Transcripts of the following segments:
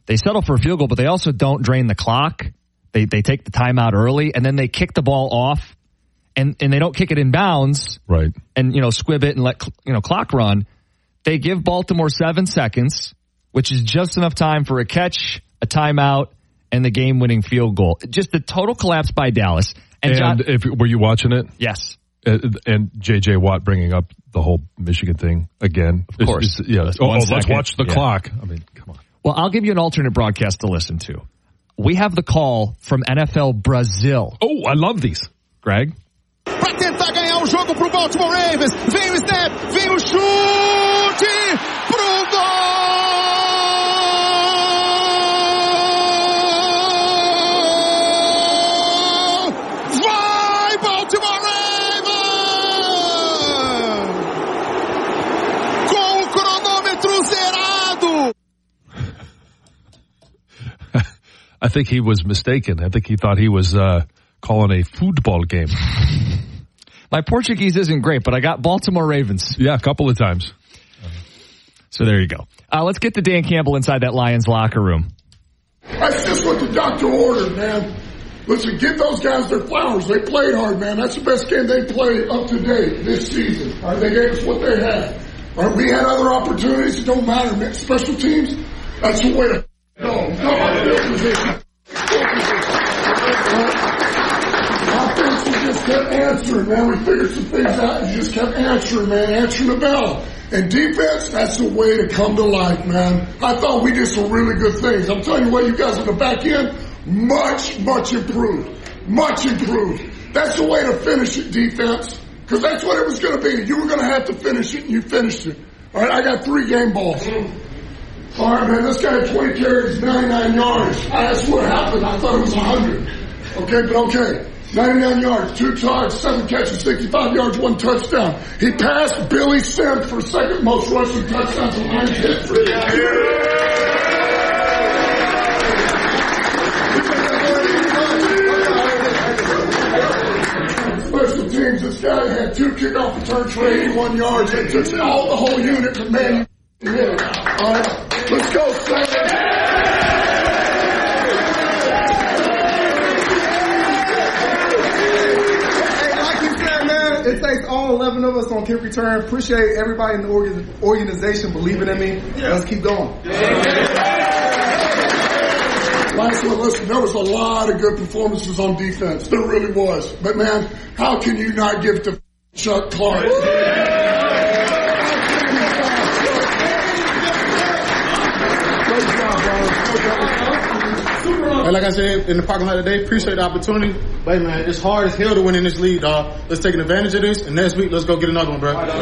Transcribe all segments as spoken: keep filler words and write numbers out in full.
they settle for a field goal, but they also don't drain the clock. They they take the timeout early, and then they kick the ball off, and, and they don't kick it in bounds, right? And you know squib it and let you know clock run. They give Baltimore seven seconds, which is just enough time for a catch, a timeout, and the game-winning field goal. Just a total collapse by Dallas. And, and John, if were you watching it? Yes. Uh, and J J. Watt bringing up the whole Michigan thing again. Of course. It's, it's, yeah. Just oh, oh second. let's watch the yeah. clock. I mean, come on. Well, I'll give you an alternate broadcast to listen to. We have the call from N F L Brazil. Oh, I love these. Greg? Pra tentar ganhar o jogo pro Baltimore Ravens. Vem o snap, vem o chute pro gol! Vai, Baltimore Ravens! Com o cronômetro zerado! I think he was mistaken. I think he thought he was uh, calling a football game. My Portuguese isn't great, but I got Baltimore Ravens. Yeah, a couple of times. So there you go. Uh, let's get to Dan Campbell inside that Lions locker room. That's just what the doctor ordered, man. Listen, give those guys their flowers. They played hard, man. That's the best game they played up to date this season. All right, they gave us what they had. All right, we had other opportunities. It don't matter, man. Special teams, that's the way to go. Come on, field position. Field position. Offense, we just kept answering, man. We figured some things out and just kept answering, man. Answering the bell. And defense, that's the way to come to life, man. I thought we did some really good things. I'm telling you what, you guys on the back end, much, much improved. Much improved. That's the way to finish it, defense. Because that's what it was going to be. You were going to have to finish it, and you finished it. All right, I got three game balls. All right, man, this guy had twenty carries, ninety-nine yards. That's what happened. I thought it was one hundred. Okay, but okay. ninety-nine yards, two targets, seven catches, sixty-five yards, one touchdown. He passed Billy Sims for second most rushing touchdowns in Lions history. Special teams, this guy had two kickoff returns for eighty-one yards. It took all the whole unit, but man, you hit it. All right, let's go, Sam. It takes all eleven of us on kick return. Appreciate everybody in the organ- organization believing in me. Yeah. Let's keep going. Last one, listen, there was a lot of good performances on defense. There really was. But, man, how can you not give it to Chuck Clark? And like I said in the parking lot today, appreciate the opportunity. But hey, man, it's hard as hell to win in this league, dog. Let's take advantage of this, and next week, let's go get another one, bro. Good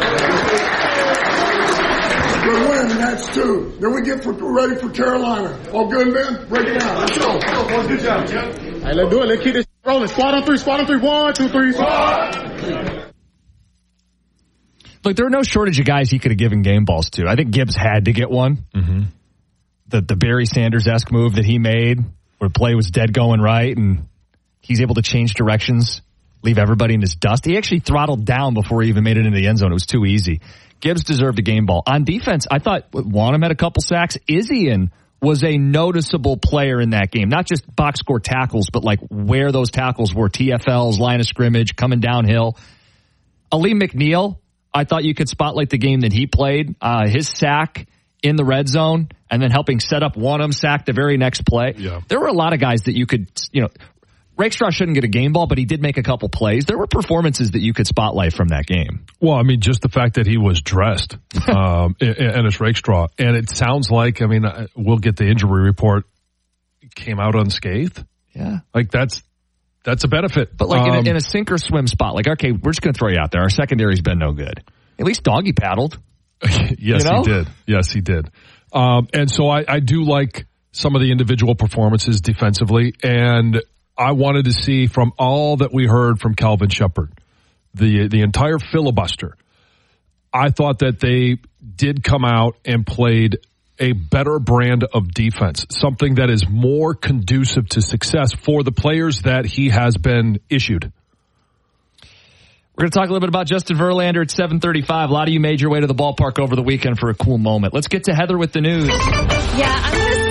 win, and that's two. Then we get for, ready for Carolina. All good, man? Break it down. Let's go. Good job, Jeff. Hey, let's do it. Let's keep this rolling. Squad on three, squad on three. One, two, three, squad. Look, there are no shortage of guys he could have given game balls to. I think Gibbs had to get one. Mm-hmm. The, the Barry Sanders-esque move that he made, where the play was dead going right, and he's able to change directions, leave everybody in his dust. He actually throttled down before he even made it into the end zone. It was too easy. Gibbs deserved a game ball. On defense, I thought Wanham had a couple sacks. Izzian was a noticeable player in that game. Not just box score tackles, but like where those tackles were, T F Ls, line of scrimmage, coming downhill. Ali McNeil, I thought you could spotlight the game that he played. Uh, his sack in the red zone and then helping set up Wanham sack the very next play. Yeah. There were a lot of guys that you could, you know, Rakestraw shouldn't get a game ball, but he did make a couple plays. There were performances that you could spotlight from that game. Well, I mean, just the fact that he was dressed, um, and it's Rakestraw. And it sounds like, I mean, we'll get the injury report, came out unscathed. Yeah. Like that's, that's a benefit. But like um, in, a, in a sink or swim spot, like, okay, we're just going to throw you out there. Our secondary's been no good. At least Doggy paddled. yes, you know? he did. Yes, he did. Um, and so I, I do like some of the individual performances defensively. And I wanted to see from all that we heard from Calvin Shepard, the the entire filibuster, I thought that they did come out and played a better brand of defense, something that is more conducive to success for the players that he has been issued. We're going to talk a little bit about Justin Verlander at seven thirty-five. A lot of you made your way to the ballpark over the weekend for a cool moment. Let's get to Heather with the news. Yeah, I'm going to start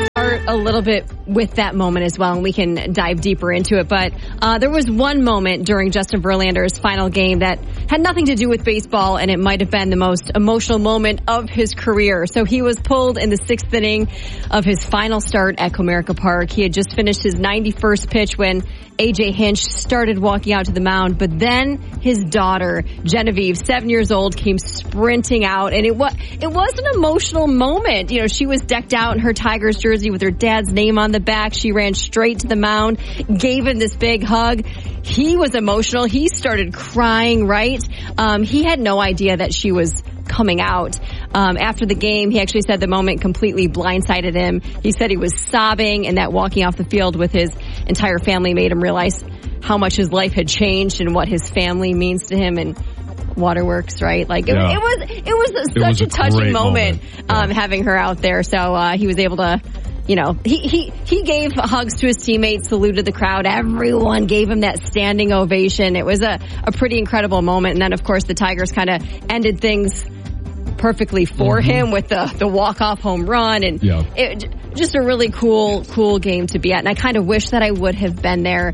a little bit with that moment as well, and we can dive deeper into it. But uh, there was one moment during Justin Verlander's final game that had nothing to do with baseball, and it might have been the most emotional moment of his career. So he was pulled in the sixth inning of his final start at Comerica Park. He had just finished his ninety-first pitch when A J Hinch started walking out to the mound, but then his daughter, Genevieve, seven years old, came sprinting out, and it was it was an emotional moment. You know, she was decked out in her Tigers jersey with her dad's name on the back. She ran straight to the mound, gave him this big hug. He was emotional. He started crying, right? Um, he had no idea that she was coming out. Um, after the game, he actually said the moment completely blindsided him. He said he was sobbing, and that walking off the field with his entire family made him realize how much his life had changed and what his family means to him. And Waterworks, right? Like it, yeah. it was, it was a, it such was a, a touching moment, moment. Um, yeah. having her out there. So uh, he was able to, you know, he he he gave hugs to his teammates, saluted the crowd. Everyone gave him that standing ovation. It was a a pretty incredible moment. And then, of course, the Tigers kind of ended things perfectly for mm-hmm. him with the the walk off home run, and yeah. it just a really cool cool game to be at. And I kind of wish that I would have been there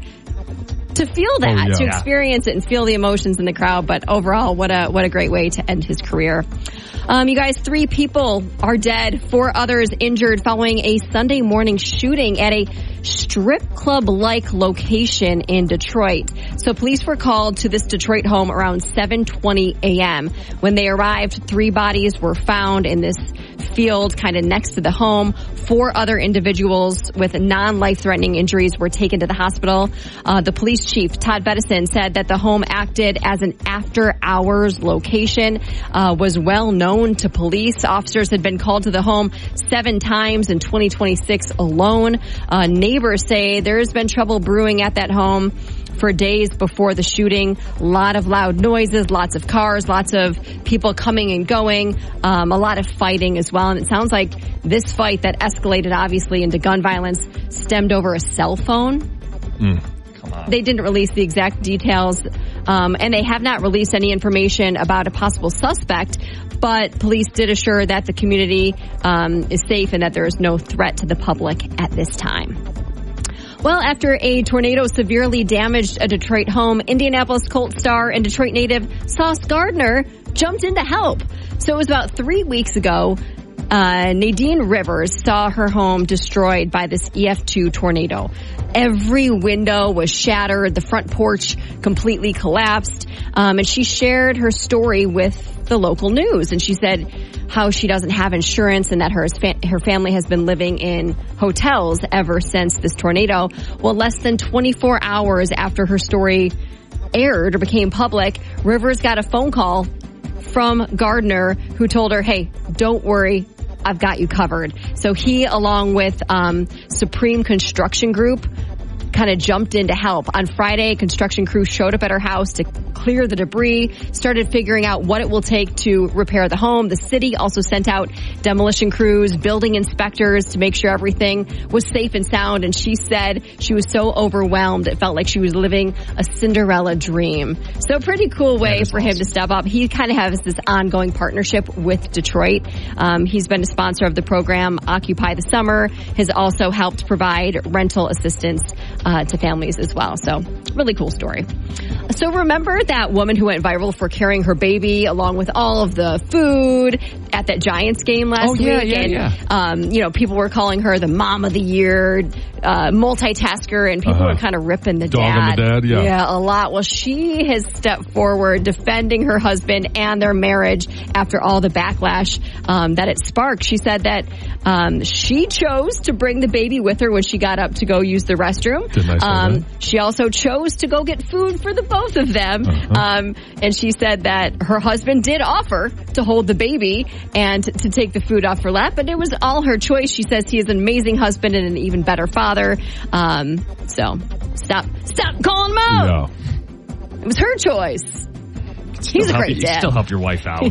to feel that, oh, yeah. to experience it and feel the emotions in the crowd. But overall, what a what a great way to end his career. Um, you guys, three people are dead, four others injured following a Sunday morning shooting at a strip club-like location in Detroit. So police were called to this Detroit home around seven twenty a.m. When they arrived, three bodies were found in this field kind of next to the home. Four other individuals with non-life-threatening injuries were taken to the hospital. Uh, the police chief, Todd Bettison, said that the home acted as an after-hours location, uh, was well known to police. Officers had been called to the home seven times in twenty twenty-six alone. Uh, neighbors say there's been trouble brewing at that home for days before the shooting. A lot of loud noises, lots of cars, lots of people coming and going, um, a lot of fighting as well. And it sounds like this fight that escalated obviously into gun violence stemmed over a cell phone. Mm. Come on. They didn't release the exact details, um, and they have not released any information about a possible suspect. But police did assure that the community um, is safe and that there is no threat to the public at this time. Well, after a tornado severely damaged a Detroit home, Indianapolis Colts star and Detroit native Sauce Gardner jumped in to help. So it was about three weeks ago. Uh, Nadine Rivers saw her home destroyed by this E F two tornado. Every window was shattered. The front porch completely collapsed. Um, and she shared her story with the local news. And she said how she doesn't have insurance and that her, her family has been living in hotels ever since this tornado. Well, less than twenty-four hours after her story aired or became public, Rivers got a phone call from Gardner, who told her, hey, don't worry, I've got you covered. So he, along with um, Supreme Construction Group, kind of jumped in to help. On Friday, a construction crew showed up at her house to clear the debris, started figuring out what it will take to repair the home. The city also sent out demolition crews, building inspectors to make sure everything was safe and sound. And she said she was so overwhelmed, it felt like she was living a Cinderella dream. So pretty cool way for awesome. him to step up. He kind of has this ongoing partnership with Detroit. Um, he's been a sponsor of the program Occupy the Summer, has also helped provide rental assistance Uh, to families as well. So really cool story. So remember that woman who went viral for carrying her baby along with all of the food at that Giants game last oh, yeah, week? Yeah, and, yeah. Um, you know, people were calling her the mom of the year, uh, multitasker, and people uh-huh. were kind of ripping the Dogging dad. the dad, yeah. Yeah, a lot. Well, she has stepped forward defending her husband and their marriage after all the backlash um, that it sparked. She said that um, she chose to bring the baby with her when she got up to go use the restroom. Didn't I say um, that? She also chose to go get food for the both of them. Uh-huh. Um, and she said that her husband did offer to hold the baby and to take the food off her lap, but it was all her choice. She says he is an amazing husband and an even better father. Um, so stop, stop calling him out. Yeah. It was her choice. He's a help great you, dad. You still help your wife out.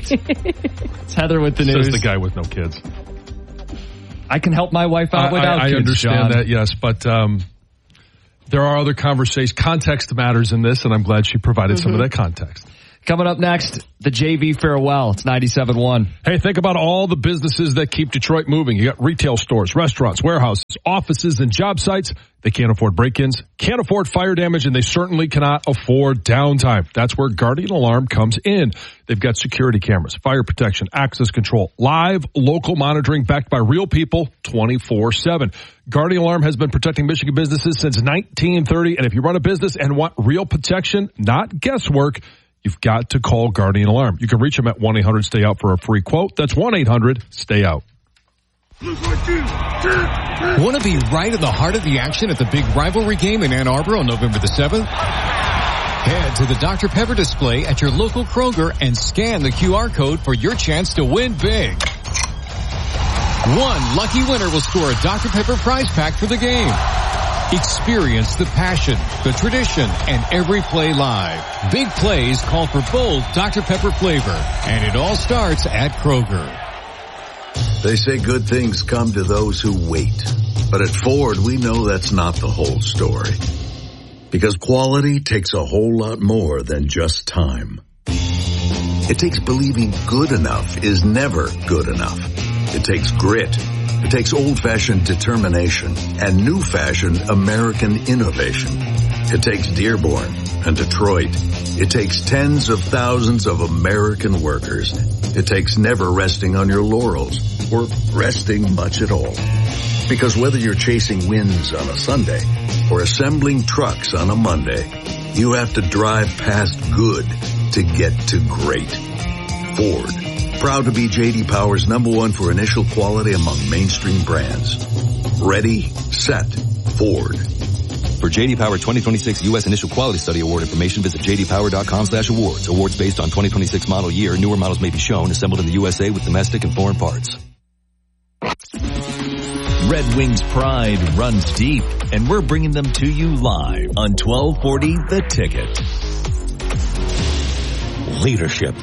It's Heather with the news. Says the guy with no kids. I can help my wife out I, without I, I kids, understand John. that, yes, but um, there are other conversations. Context matters in this, and I'm glad she provided mm-hmm. some of that context. Coming up next, the J V farewell. It's ninety-seven point one. Hey, think about all the businesses that keep Detroit moving. You got retail stores, restaurants, warehouses, offices, and job sites. They can't afford break-ins, can't afford fire damage, and they certainly cannot afford downtime. That's where Guardian Alarm comes in. They've got security cameras, fire protection, access control, live local monitoring backed by real people twenty-four seven. Guardian Alarm has been protecting Michigan businesses since nineteen thirty, and if you run a business and want real protection, not guesswork, you've got to call Guardian Alarm. You can reach them at one eight hundred stay out for a free quote. That's one eight hundred stay out. Want to be right in the heart of the action at the big rivalry game in Ann Arbor on November the seventh? Head to the Doctor Pepper display at your local Kroger and scan the Q R code for your chance to win big. One lucky winner will score a Doctor Pepper prize pack for the game. Experience the passion, the tradition, and every play live. Big plays call for bold Doctor Pepper flavor, and it all starts at Kroger. They say good things come to those who wait. But at Ford, we know that's not the whole story. Because quality takes a whole lot more than just time. It takes believing good enough is never good enough. It takes grit. It takes old-fashioned determination and new-fashioned American innovation. It takes Dearborn and Detroit. It takes tens of thousands of American workers. It takes never resting on your laurels or resting much at all. Because whether you're chasing wins on a Sunday or assembling trucks on a Monday, you have to drive past good to get to great. Ford, proud to be J D Power's number one for initial quality among mainstream brands. Ready, set, Ford. For J D Power twenty twenty-six U S Initial Quality Study Award information, visit j d power dot com slash awards. Awards based on twenty twenty-six model year. Newer models may be shown, assembled in the U S A with domestic and foreign parts. Red Wings pride runs deep, and we're bringing them to you live on twelve forty The Ticket. Leadership.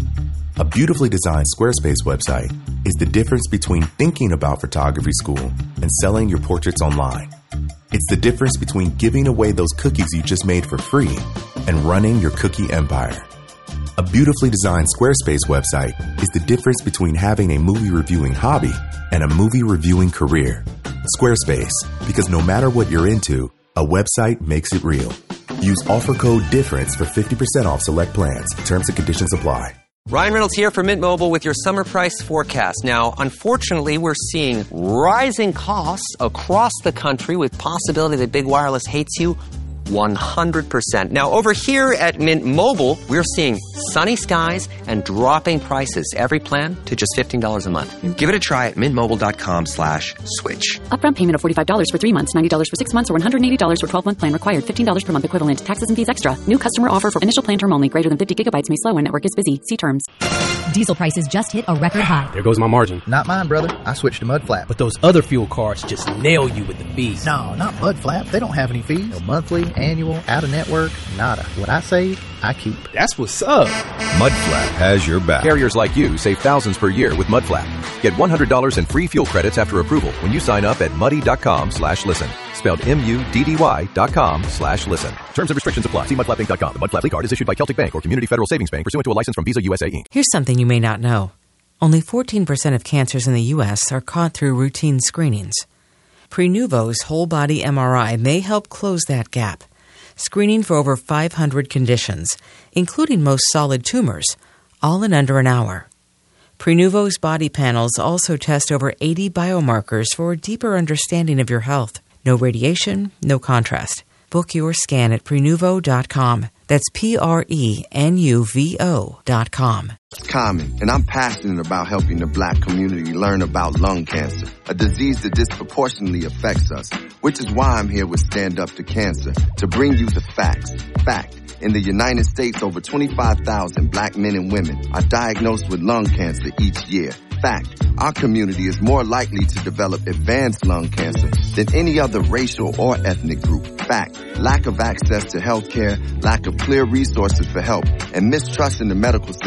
A beautifully designed Squarespace website is the difference between thinking about photography school and selling your portraits online. It's the difference between giving away those cookies you just made for free and running your cookie empire. A beautifully designed Squarespace website is the difference between having a movie reviewing hobby and a movie reviewing career. Squarespace, because no matter what you're into, a website makes it real. Use offer code DIFFERENCE for fifty percent off select plans. Terms and conditions apply. Ryan Reynolds here for Mint Mobile with your summer price forecast. Now, unfortunately, we're seeing rising costs across the country with possibility that big wireless hates you one hundred percent. Now, over here at Mint Mobile, we're seeing sunny skies and dropping prices. Every plan to just fifteen dollars a month. Give it a try at mintmobile.com slash switch. Upfront payment of forty-five dollars for three months, ninety dollars for six months, or one hundred eighty dollars for twelve-month plan required. fifteen dollars per month equivalent. Taxes and fees extra. New customer offer for initial plan term only. Greater than fifty gigabytes may slow when network is busy. See terms. Diesel prices just hit a record high. There goes my margin. Not mine, brother. I switched to Mudflap. But those other fuel cards just nail you with the fees. No, not Mudflap. They don't have any fees. No monthly, annual, out of network, nada. What I save, I keep. That's what's up. Mudflap has your back. Carriers like you save thousands per year with Mudflap. Get one hundred dollars in free fuel credits after approval when you sign up at muddy.com slash listen. Spelled M-U-D-D-Y dot com slash listen. Terms and restrictions apply. See mudflap inc dot com. The Mudflap card is issued by Celtic Bank or Community Federal Savings Bank pursuant to a license from Visa U S A Incorporated. Here's something you may not know. Only fourteen percent of cancers in the U S are caught through routine screenings. Prenuvo's whole-body M R I may help close that gap, screening for over five hundred conditions, including most solid tumors, all in under an hour. Prenuvo's body panels also test over eighty biomarkers for a deeper understanding of your health. No radiation, no contrast. Book your scan at prenuvo dot com. That's P R E N U V O dot com. It's Common, and I'm passionate about helping the black community learn about lung cancer, a disease that disproportionately affects us, which is why I'm here with Stand Up to Cancer, to bring you the facts. Fact. In the United States, over twenty-five thousand black men and women are diagnosed with lung cancer each year. Fact, our community is more likely to develop advanced lung cancer than any other racial or ethnic group. Fact, lack of access to health care, lack of clear resources for help, and mistrust in the medical system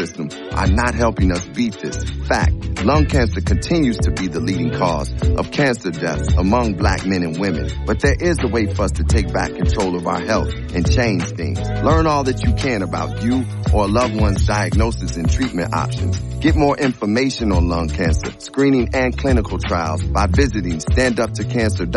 are not helping us beat this. Fact, lung cancer continues to be the leading cause of cancer deaths among black men and women. But there is a way for us to take back control of our health and change things. Learn all that you can about you or a loved one's diagnosis and treatment options. Get more information on lung cancer, screening, and clinical trials by visiting stand up to cancer dot